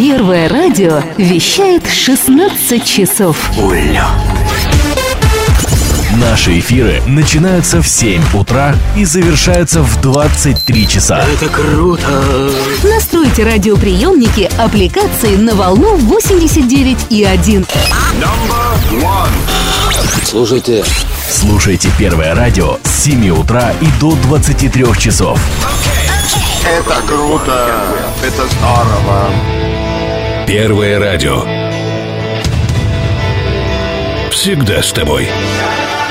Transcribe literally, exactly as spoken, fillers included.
Первое радио вещает шестнадцать часов. Улё. Наши эфиры начинаются в семь утра и завершаются в двадцать три часа. Это круто! Настройте радиоприемники аппликации на волну восемьдесят девять и один. Слушайте. Слушайте Первое радио с семи утра и до двадцати трёх часов. Это круто! Это здорово! Первое радио. Всегда с тобой.